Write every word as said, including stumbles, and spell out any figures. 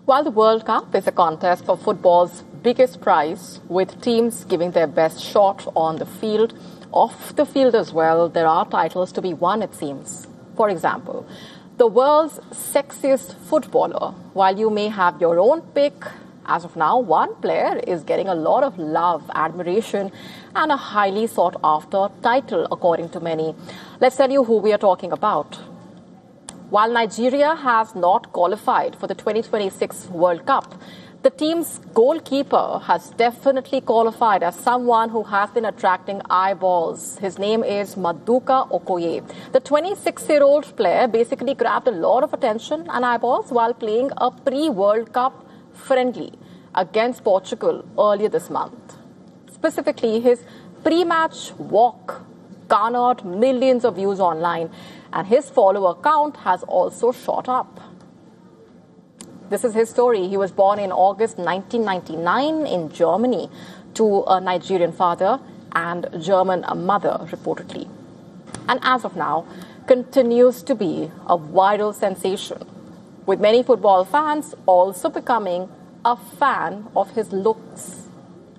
While the World Cup is a contest for football's biggest prize, with teams giving their best shot on the field, off the field as well, there are titles to be won, it seems. For example, the world's sexiest footballer. While you may have your own pick, as of now, one player is getting a lot of love, admiration, and a highly sought-after title, according to many. Let's tell you who we are talking about. While Nigeria has not qualified for the twenty twenty-six World Cup, the team's goalkeeper has definitely qualified as someone who has been attracting eyeballs. His name is Maduka Okoye. The twenty-six-year-old player basically grabbed a lot of attention and eyeballs while playing a pre-World Cup friendly against Portugal earlier this month. Specifically, his pre-match walk garnered millions of views online, and his follower count has also shot up. This is his story. He was born in August nineteen ninety-nine in Germany to a Nigerian father and German mother, reportedly. And as of now, continues to be a viral sensation, with many football fans also becoming a fan of his looks.